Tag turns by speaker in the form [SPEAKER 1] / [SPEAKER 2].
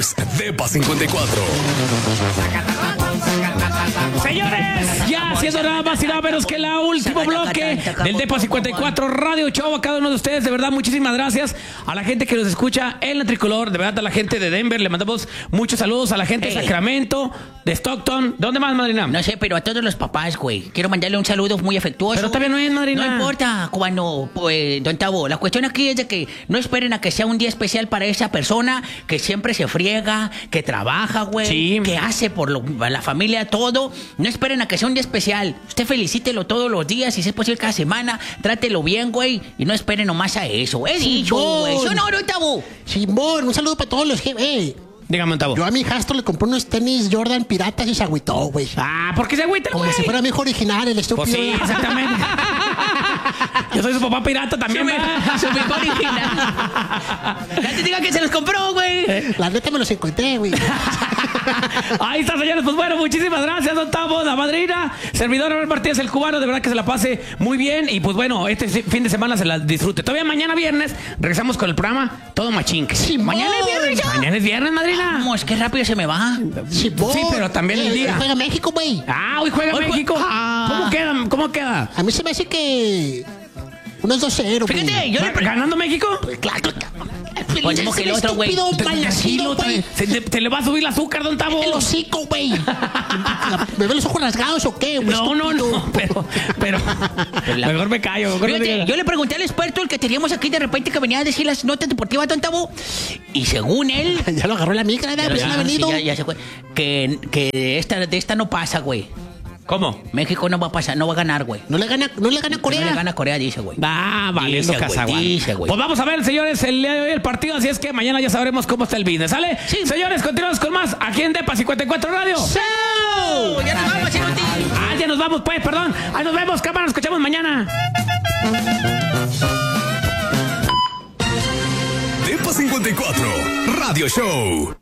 [SPEAKER 1] Depa 54.
[SPEAKER 2] Señores, ya siendo nada más y nada menos que el último bloque del Depa 54 Radio Show. A cada uno de ustedes, de verdad, muchísimas gracias a la gente que nos escucha en la Tricolor. De verdad, a la gente de Denver le mandamos muchos saludos. A la gente de Sacramento, de Stockton. ¿Dónde más, madrina?
[SPEAKER 3] No sé, pero a todos los papás, güey. Quiero mandarle un saludo muy afectuoso.
[SPEAKER 2] Pero todavía no es, madrina.
[SPEAKER 3] No importa cuando, pues, don Tavo. La cuestión aquí es de que no esperen a que sea un día especial para esa persona que siempre se friega, que trabaja, güey.
[SPEAKER 2] Sí.
[SPEAKER 3] Que hace por la familia todo. No esperen a que sea un día especial. Usted felicítelo todos los días, si es posible cada semana. Trátelo bien, güey. Y no esperen nomás a eso. He dicho, güey. ¿Sí o no, don Tavo?
[SPEAKER 4] Simón, un saludo para todos los que...
[SPEAKER 2] Dígame, Tavo.
[SPEAKER 4] Yo a mi hijastro le compré unos tenis Jordan piratas y se agüitó, güey.
[SPEAKER 2] Ah, ¿por qué se agüita, güey?
[SPEAKER 4] Como si fuera mi hijo original, el estúpido.
[SPEAKER 2] Pues sí, exactamente. Yo soy su papá pirata también, güey.
[SPEAKER 3] Su mejor original. Ya te diga que se los compró, güey.
[SPEAKER 4] La neta me los encontré, güey.
[SPEAKER 2] Ahí está, señores. Pues bueno, muchísimas gracias, don Tavo, la madrina. Servidor Abel Martínez, el cubano. De verdad que se la pase muy bien. Y pues bueno, este fin de semana se la disfrute. Todavía mañana viernes regresamos con el programa Todo Machín.
[SPEAKER 4] Sí,
[SPEAKER 3] Mañana es viernes ya.
[SPEAKER 2] Mañana es viernes, madrina.
[SPEAKER 3] Vamos, qué rápido se me va.
[SPEAKER 4] Simón.
[SPEAKER 2] Sí, pero también el día.
[SPEAKER 4] Juega México, güey.
[SPEAKER 2] Ah, hoy juega México. ¿Cómo queda? ¿Cómo queda?
[SPEAKER 4] A mí se me hace que... unos 2-0, güey.
[SPEAKER 3] Fíjate, yo le
[SPEAKER 2] ¿Ganando México?
[SPEAKER 4] Claro.
[SPEAKER 3] Pues mismo que el otro, güey.
[SPEAKER 4] Tranquilo, güey.
[SPEAKER 2] ¿Se le va a subir el azúcar, don Tavo?
[SPEAKER 4] El hocico, güey. ¿Me ven los ojos rasgados o qué, güey?
[SPEAKER 2] No. Pero mejor me callo.
[SPEAKER 3] Fíjate, yo le pregunté al experto, el que teníamos aquí de repente, que venía a decir las notas deportivas, don Tavo. Y según él...
[SPEAKER 4] Ya lo agarró la migra, ¿verdad? Pues no ha venido.
[SPEAKER 3] Sí, ya se fue. Que de esta no pasa, güey.
[SPEAKER 2] ¿Cómo?
[SPEAKER 3] México no va a pasar, no va a ganar, güey.
[SPEAKER 4] No le gana Corea.
[SPEAKER 3] No le gana Corea, dice, güey.
[SPEAKER 2] Va valiendo Cazaguán.
[SPEAKER 3] Dice, güey.
[SPEAKER 2] Pues vamos a ver, señores, el día de hoy el partido, así es que mañana ya sabremos cómo está el business, ¿sale?
[SPEAKER 3] Sí.
[SPEAKER 2] Señores, continuamos con más aquí en Depa 54 Radio.
[SPEAKER 3] ¡Chao! Ya nos vamos, inútil.
[SPEAKER 2] Ya nos vamos, pues, perdón. Ahí nos vemos, cámara, nos escuchamos mañana.
[SPEAKER 1] Depa 54 Radio Show.